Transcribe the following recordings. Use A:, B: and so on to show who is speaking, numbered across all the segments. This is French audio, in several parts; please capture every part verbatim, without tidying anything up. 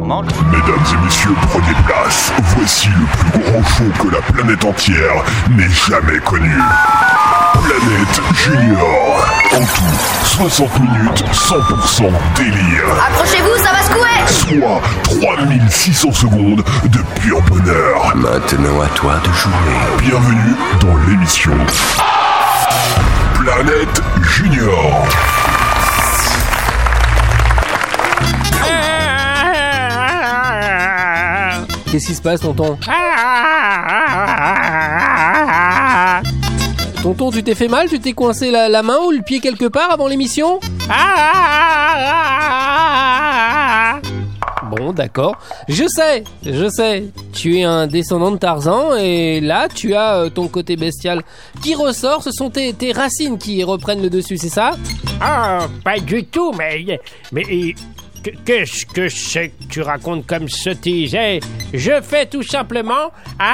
A: mange.
B: Mesdames et messieurs, prenez place. Voici le plus grand show que la planète entière n'ait jamais connu. Planète Junior. En tout, soixante minutes, cent pour cent délire.
C: Accrochez-vous, ça va secouer.
B: Soit trois mille six cents secondes de pur bonheur.
D: Maintenant à toi de jouer.
B: Bienvenue dans l'émission Planète Junior.
E: Qu'est-ce qui se passe, tonton? Tonton, tu t'es fait mal? Tu t'es coincé la, la main ou le pied quelque part avant l'émission? Bon, d'accord. Je sais, je sais. Tu es un descendant de Tarzan et là, tu as euh, ton côté bestial qui ressort. Ce sont tes, tes racines qui reprennent le dessus, c'est ça?
F: Ah, pas du tout, mais... mais qu'est-ce que c'est que tu racontes comme sottise? Je fais tout simplement...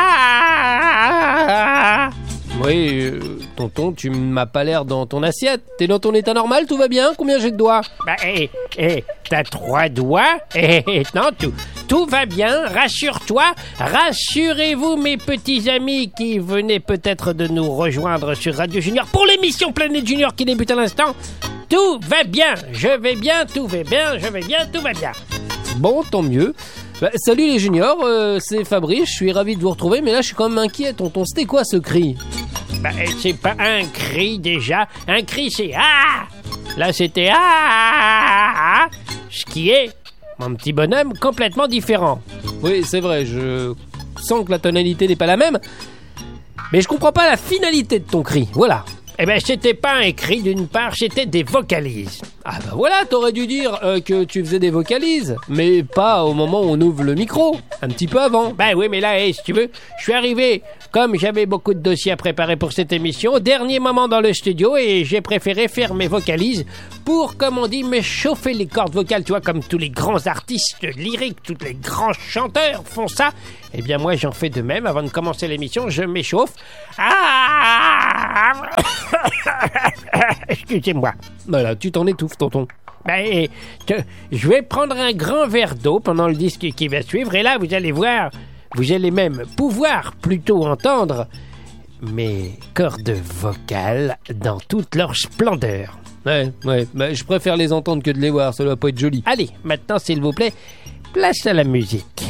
F: Ah.
E: Oui, euh, tonton, tu m'as pas l'air dans ton assiette. T'es dans ton état normal, tout va bien? Combien j'ai de doigts?
F: Bah, eh, eh, t'as trois doigts? Eh, eh, non, tout, tout va bien, rassure-toi. Rassurez-vous, mes petits amis qui venaient peut-être de nous rejoindre sur Radio Junior pour l'émission Planète Junior qui débute à l'instant. Tout va bien, je vais bien, tout va bien, je vais bien, tout va bien.
E: Bon, tant mieux. Bah, salut les juniors, euh, c'est Fabrice, je suis ravi de vous retrouver, mais là je suis quand même inquiet, tonton. C'était quoi ce cri?
F: Bah, c'est pas un cri déjà, un cri c'est ah. Là c'était ah, ce qui est, mon petit bonhomme, complètement différent.
E: Oui, c'est vrai, je sens que la tonalité n'est pas la même, mais je comprends pas la finalité de ton cri, voilà.
F: Eh ben, c'était pas un cri d'une part, c'était des vocalises.
E: Ah bah voilà, t'aurais dû dire euh, que tu faisais des vocalises, mais pas au moment où on ouvre le micro, un petit peu avant.
F: Ben oui, mais là, hey, si tu veux, je suis arrivé, comme j'avais beaucoup de dossiers à préparer pour cette émission, au dernier moment dans le studio, et j'ai préféré faire mes vocalises pour, comme on dit, me chauffer les cordes vocales, tu vois, comme tous les grands artistes lyriques, tous les grands chanteurs font ça. Eh bien, moi, j'en fais de même. Avant de commencer l'émission, je m'échauffe. Ah. Excusez-moi.
E: Voilà, tu t'en étouffes, tonton.
F: Ben, te, je vais prendre un grand verre d'eau pendant le disque qui va suivre, et là, vous allez voir, vous allez même pouvoir plutôt entendre mes cordes vocales dans toute leur splendeur.
E: Ouais, ouais, bah, je préfère les entendre que de les voir, ça doit pas être joli.
F: Allez, maintenant, s'il vous plaît, place à la musique.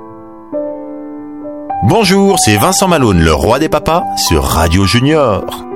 G: Bonjour, c'est Vincent Malone, le roi des papas, sur Radio Junior.